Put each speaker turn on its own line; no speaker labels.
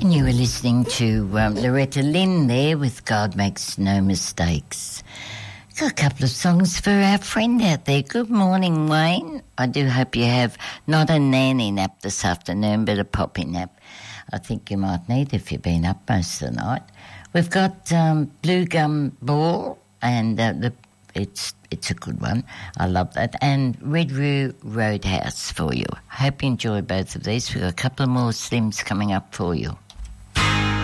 And you were listening to Loretta Lynn there with God Makes No Mistakes. Got a couple of songs for our friend out there. Good morning, Wayne. I do hope you have not a nanny nap this afternoon, but a poppy nap. I think you might need if you've been up most of the night. We've got Blue Gum Ball, and it's a good one. I love that. And Red Roo Roadhouse for you. Hope you enjoy both of these. We've got a couple of more slims coming up for you.